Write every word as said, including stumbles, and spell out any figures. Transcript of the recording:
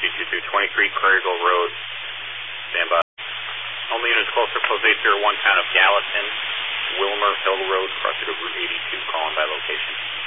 two two two, twenty-three Prairieville Road. Stand by. Only units closer, post eight zero one, town of Gallatin, Wilmer Hill Road, crossing over Route eighty-two, calling by location.